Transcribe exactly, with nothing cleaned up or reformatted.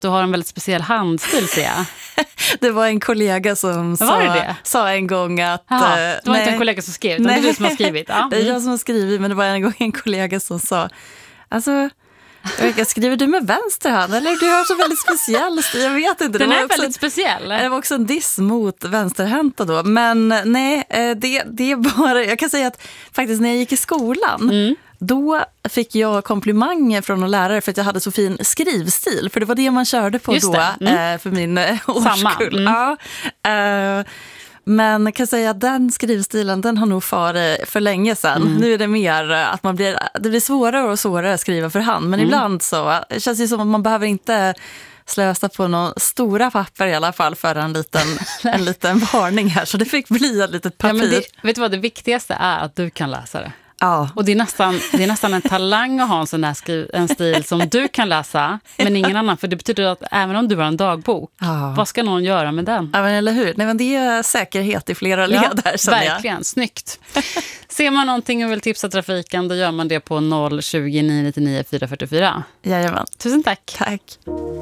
du har en väldigt speciell handstil, ser jag. Det var en kollega som Var sa, det det? sa en gång att... Aha, eh, det var nej, inte en kollega som skrev, utan det är du som har skrivit. Ja. Det är jag som har skrivit, men det var en gång en kollega som sa, alltså... Jag skriver du med vänster hand? Eller du har så väldigt speciell stil, jag vet inte. Den det var är också, väldigt speciell. Det var också en diss mot vänsterhänta då. Men nej, det, det är bara... Jag kan säga att faktiskt när jag gick i skolan, mm. då fick jag komplimanger från en lärare för att jag hade så fin skrivstil. För det var det man körde på Just då, mm. för min årskull. Mm. Ja, uh, men jag kan säga att den skrivstilen, den har nog farit för länge sedan. Mm. Nu är det mer att man blir, det blir svårare och svårare att skriva för hand. Men mm. ibland så det känns det som att man behöver inte slösa på några stora papper i alla fall för en liten, en liten varning här. Så det fick bli ett litet papper. Ja, men det, vet du vad, det viktigaste är att du kan läsa det. Ja. Och det är, nästan, det är nästan en talang att ha en sån här skriv, en stil som du kan läsa, men ingen annan. För det betyder att även om du har en dagbok, ja. vad ska någon göra med den? Ja, men eller hur? Nej, men det är säkerhet i flera led här. Ja, verkligen. Jag. Snyggt. Ser man någonting och vill tipsa trafiken, då gör man det på noll tjugo, nio nio nio, fyra fyra fyra. Jajamän. Tusen tack. Tack.